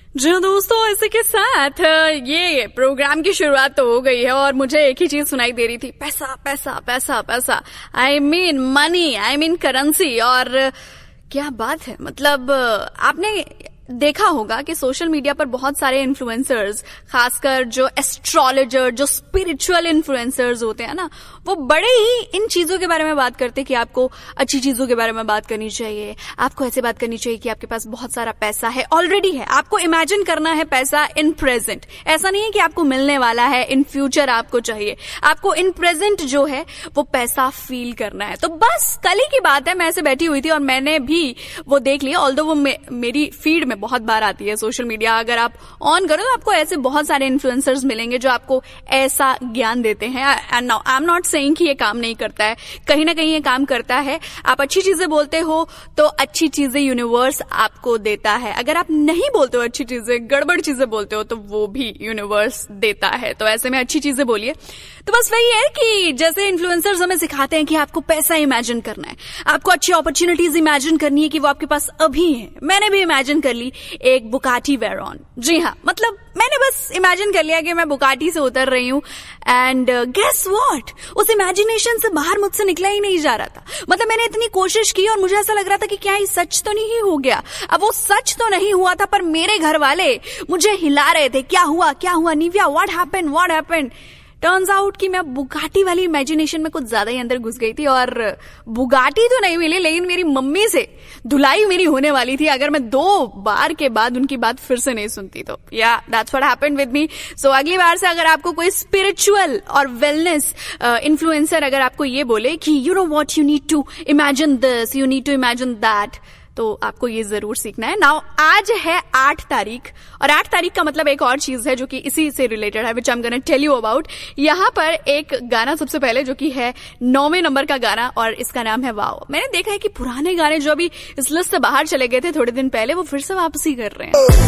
जी दोस्तों, इसी के साथ ये प्रोग्राम की शुरुआत तो हो गई है और मुझे एक ही चीज सुनाई दे रही थी, पैसा पैसा पैसा पैसा। I mean money, I mean currency. और क्या बात है, मतलब आपने देखा होगा कि सोशल मीडिया पर बहुत सारे इन्फ्लुएंसर्स, खासकर जो एस्ट्रोलॉजर, जो स्पिरिचुअल इन्फ्लुएंसर्स होते हैं ना, वो बड़े ही इन चीजों के बारे में बात करते हैं कि आपको अच्छी चीजों के बारे में बात करनी चाहिए, आपको ऐसे बात करनी चाहिए कि आपके पास बहुत सारा पैसा है, ऑलरेडी है, आपको इमेजिन करना है पैसा इन प्रेजेंट। ऐसा नहीं है कि आपको मिलने वाला है, इन फ्यूचर आपको चाहिए, आपको इन प्रेजेंट जो है वो पैसा फील करना है। तो बस कल ही की बात है, मैं ऐसे बैठी हुई थी और मैंने भी वो देख लिया, ऑल्दो वो मेरी फीड में बहुत बार आती है सोशल मीडिया। अगर आप ऑन करो तो आपको ऐसे बहुत सारे इन्फ्लुएंसर्स मिलेंगे जो आपको ऐसा ज्ञान देते हैं। And now I am not saying कि ये काम नहीं करता है, कहीं ना कहीं ये काम करता है। आप अच्छी चीजें बोलते हो तो अच्छी चीजें यूनिवर्स आपको देता है, अगर आप नहीं बोलते हो अच्छी चीजें, गड़बड़ चीजें बोलते हो, तो वो भी यूनिवर्स देता है। तो ऐसे में अच्छी चीजें बोलिए। तो बस वही है कि जैसे इन्फ्लुएंसर्स हमें सिखाते हैं कि आपको पैसा इमेजिन करना है, आपको अच्छी अपॉर्चुनिटीज इमेजिन करनी है कि वो आपके पास अभी है। मैंने भी इमेजिन कर ली एक बुगाटी वेरॉन। जी हाँ, मतलब मैंने बस इमेजिन कर लिया कि मैं बुगाटी से उतर रही हूँ एंड गेस व्हाट, उस इमेजिनेशन से बाहर मुझसे निकला ही नहीं जा रहा था। मतलब मैंने इतनी कोशिश की और मुझे ऐसा लग रहा था कि क्या ये सच तो नहीं हो गया। अब वो सच तो नहीं हुआ था, पर मेरे घर वाले मुझे हिला रहे थे, क्या हुआ Nivea, what happened. Turns out कि मैं बुगाटी वाली इमेजिनेशन में कुछ ज्यादा ही अंदर घुस गई थी और बुगाटी तो नहीं मिली, लेकिन मेरी मम्मी से धुलाई मेरी होने वाली थी अगर मैं 2 बार के बाद उनकी बात फिर से नहीं सुनती तो। या that's what happened with me. सो अगली बार से अगर आपको कोई स्पिरिचुअल और वेलनेस इन्फ्लुएंसर अगर आपको ये बोले कि you know what, you need to imagine this, you need to imagine that, तो आपको ये जरूर सीखना है। नाउ आज है 8 तारीख और 8 तारीख का मतलब एक और चीज है जो कि इसी से रिलेटेड है, विच I am gonna tell you about. यहाँ पर एक गाना सबसे पहले जो कि है 9वें नंबर का गाना और इसका नाम है वाओ। मैंने देखा है कि पुराने गाने जो अभी इस लिस्ट से बाहर चले गए थे थोड़े दिन पहले, वो फिर से वापसी कर रहे हैं।